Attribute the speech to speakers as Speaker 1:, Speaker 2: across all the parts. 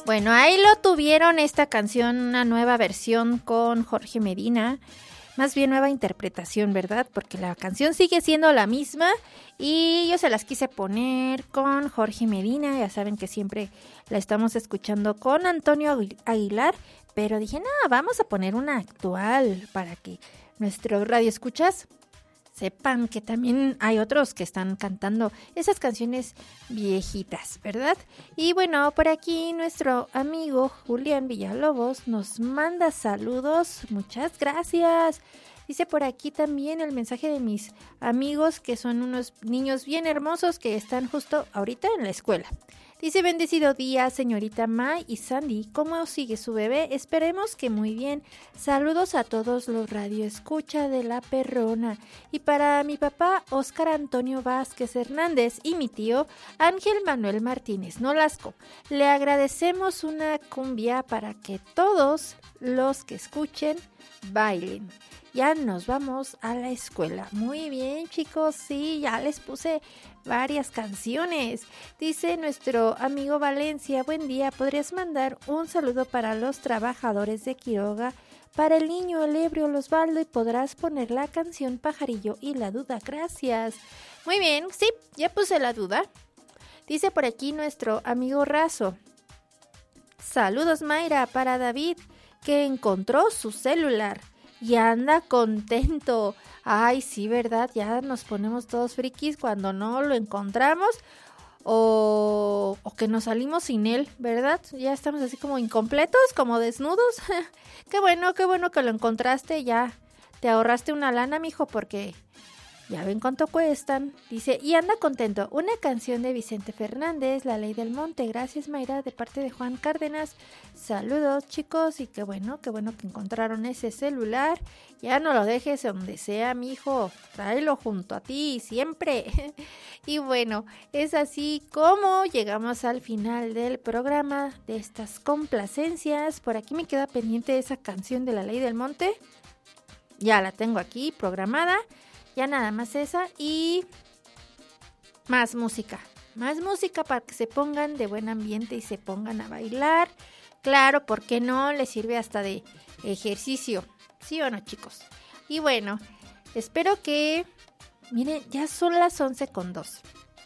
Speaker 1: Bueno, ahí lo tuvieron esta canción, una nueva versión con Jorge Medina. Más bien nueva interpretación, ¿verdad? Porque la canción sigue siendo la misma y yo se las quise poner con Jorge Medina. Ya saben que siempre la estamos escuchando con Antonio Aguilar, pero dije, no, vamos a poner una actual para que nuestros radioescuchas sepan que también hay otros que están cantando esas canciones viejitas, ¿verdad? Y bueno, por aquí nuestro amigo Julián Villalobos nos manda saludos, muchas gracias. Dice por aquí también el mensaje de mis amigos que son unos niños bien hermosos que están justo ahorita en la escuela. Dice, bendecido día, señorita May y Sandy. ¿Cómo sigue su bebé? Esperemos que muy bien. Saludos a todos los radioescucha de La Perrona. Y para mi papá, Óscar Antonio Vázquez Hernández, y mi tío, Ángel Manuel Martínez Nolasco. Le agradecemos una cumbia para que todos los que escuchen bailen. Ya nos vamos a la escuela. Muy bien, chicos, sí, ya les puse varias canciones. Dice nuestro amigo Valencia, buen día, ¿podrías mandar un saludo para los trabajadores de Quiroga? Para el niño, el ebrio, Osvaldo, y podrás poner la canción Pajarillo y la Duda. Gracias. Muy bien, sí, ya puse la duda. Dice por aquí nuestro amigo Razo. Saludos, Mayra, para David, que encontró su celular y anda contento. Ay, sí, ¿verdad? Ya nos ponemos todos frikis cuando no lo encontramos o que nos salimos sin él, ¿verdad? Ya estamos así como incompletos, como desnudos. Qué bueno que lo encontraste. Ya te ahorraste una lana, mijo, porque ya ven cuánto cuestan. Dice, y anda contento. Una canción de Vicente Fernández, La Ley del Monte. Gracias, Mayra, de parte de Juan Cárdenas. Saludos, chicos, y qué bueno que encontraron ese celular. Ya no lo dejes donde sea, mijo. Tráelo junto a ti siempre. Y bueno, es así como llegamos al final del programa de estas complacencias. Por aquí me queda pendiente esa canción de La Ley del Monte. Ya la tengo aquí programada. Ya nada más esa y más música para que se pongan de buen ambiente y se pongan a bailar. Claro, ¿por qué no? Les sirve hasta de ejercicio, ¿sí o no, chicos? Y bueno, espero que, miren, ya son las 11:02.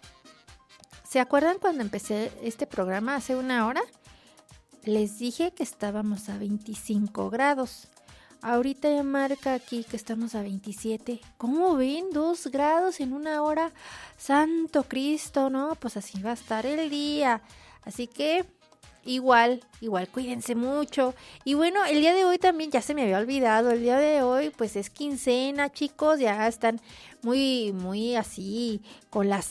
Speaker 1: ¿Se acuerdan cuando empecé este programa hace una hora? Les dije que estábamos a 25 grados. Ahorita ya marca aquí que estamos a 27. ¿Cómo ven? 2 grados en una hora. Santo Cristo, ¿no? Pues así va a estar el día. Así que igual, cuídense mucho. Y bueno, el día de hoy también, ya se me había olvidado, el día de hoy pues es quincena, chicos. Ya están muy así, con las